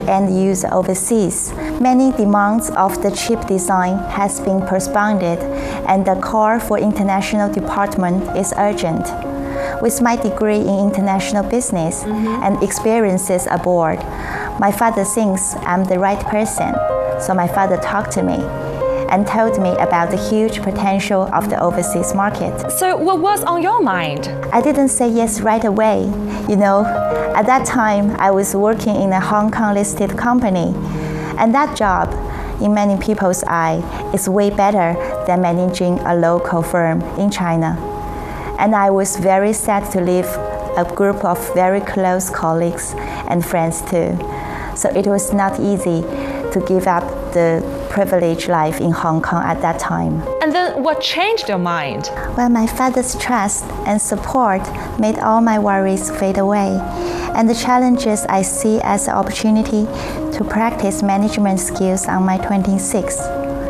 and used overseas. Many demands of the chip design has been postponed, and the call for international department is urgent. With my degree in international business and experiences abroad, my father thinks I'm the right person. So my father talked to me and told me about the huge potential of the overseas market. So what was on your mind? I didn't say yes right away. At that time, I was working in a Hong Kong listed company, and that job, in many people's eye, is way better than managing a local firm in China. And I was very sad to leave a group of very close colleagues and friends too. So it was not easy to give up the privileged life in Hong Kong at that time. And then what changed your mind? Well, my father's trust and support made all my worries fade away, and the challenges I see as an opportunity to practice management skills on my 26th.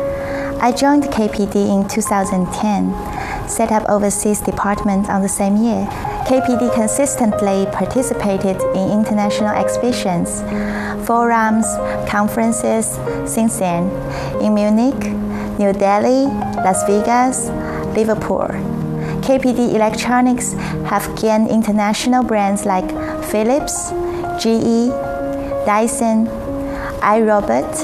I joined KPD in 2010, set up overseas department on the same year. KPD consistently participated in international exhibitions, forums, conferences since then in Munich, New Delhi, Las Vegas, Liverpool. KPD Electronics have gained international brands like Philips, GE, Dyson, iRobot,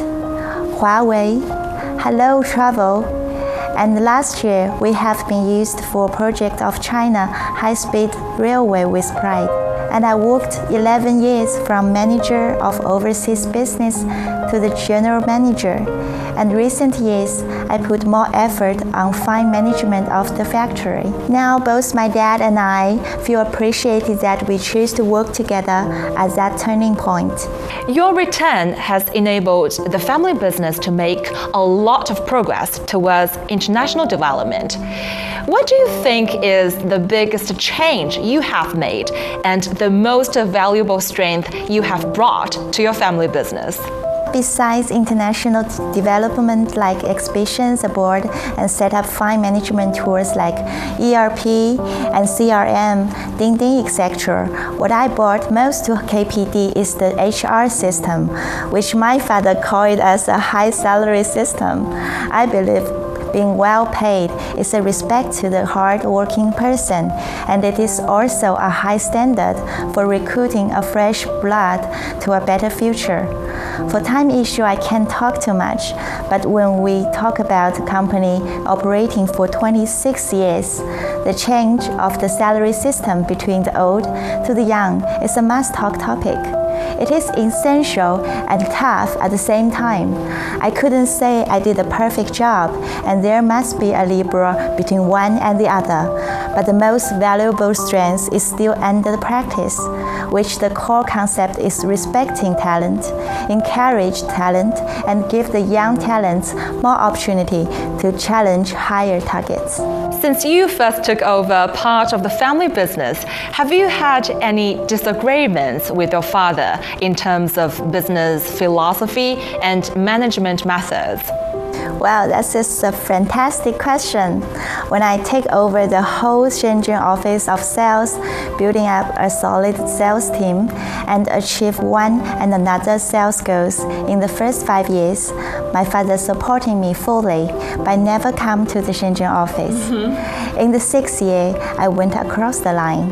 Huawei, Hello Travel, and last year we have been used for a project of China high-speed railway with pride. And I worked 11 years from manager of overseas business to the general manager. And recent years, I put more effort on fine management of the factory. Now, both my dad and I feel appreciated that we choose to work together at that turning point. Your return has enabled the family business to make a lot of progress towards international development. What do you think is the biggest change you have made and the most valuable strength you have brought to your family business? Besides international development like exhibitions abroad and set up fine management tools like ERP and CRM, Dingding, etc., what I brought most to KPD is the HR system, which my father called as a high salary system. I believe being well paid is a respect to the hard-working person, and it is also a high standard for recruiting a fresh blood to a better future. For time issue, I can't talk too much, but when we talk about a company operating for 26 years, the change of the salary system between the old to the young is a must-talk topic. It is essential and tough at the same time. I couldn't say I did a perfect job, and there must be a Libra between one and the other. But the most valuable strength is still under the practice, which the core concept is respecting talent, encourage talent, and give the young talents more opportunity to challenge higher targets. Since you first took over part of the family business, have you had any disagreements with your father in terms of business philosophy and management methods? Wow, that's just a fantastic question. When I take over the whole Shenzhen office of sales, building up a solid sales team, and achieve one and another sales goals in the first 5 years, my father supporting me fully, but never come to the Shenzhen office. In the 6th year, I went across the line.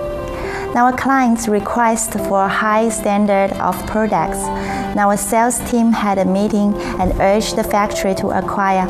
Now a client's request for a high standard of products. Now a sales team had a meeting and urged the factory to acquire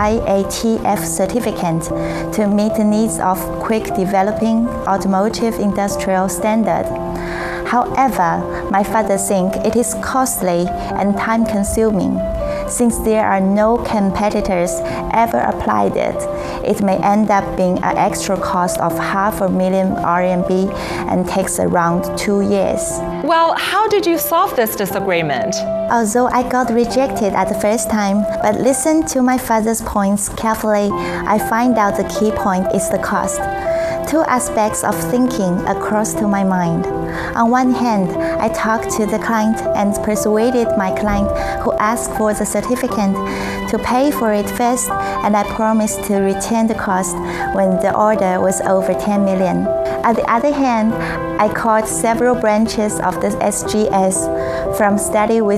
IATF certificate to meet the needs of quick developing automotive industrial standard. However, my father thinks it is costly and time-consuming. Since there are no competitors ever applied it, it may end up being an extra cost of $500,000 RMB and takes around 2 years. Well, how did you solve this disagreement? Although I got rejected at the first time, but listened to my father's points carefully, I find out the key point is the cost. Two aspects of thinking across to my mind. On one hand, I talked to the client and persuaded my client who asked for the certificate to pay for it first, and I promised to return the cost when the order was over 10 million. On the other hand, I called several branches of the SGS from study with